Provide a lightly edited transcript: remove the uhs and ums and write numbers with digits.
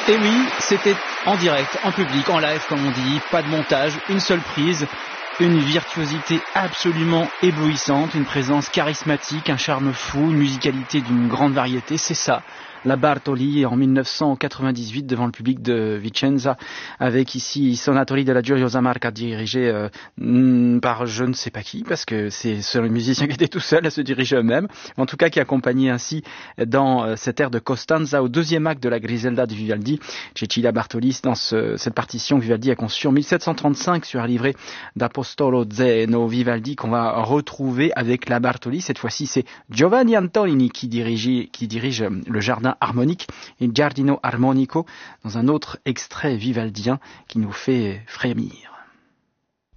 Et oui, c'était en direct, en public, en live comme on dit, pas de montage, une seule prise, une virtuosité absolument éblouissante, une présence charismatique, un charme fou, une musicalité d'une grande variété, c'est ça. La Bartoli en 1998 devant le public de Vicenza avec ici Sonatori della Gioiosa Marca dirigé par je ne sais pas qui parce que c'est le musicien qui était tout seul à se diriger eux-mêmes, en tout cas qui accompagnait ainsi dans cette aire de Costanza au deuxième acte de la Griselda de Vivaldi. Cecilia Bartoli dans cette partition Vivaldi a conçue en 1735 sur un livret d'Apostolo Zeno Vivaldi qu'on va retrouver avec la Bartoli. Cette fois-ci c'est Giovanni Antonini qui dirige le jardin harmonique et Giardino Armonico dans un autre extrait vivaldien qui nous fait frémir.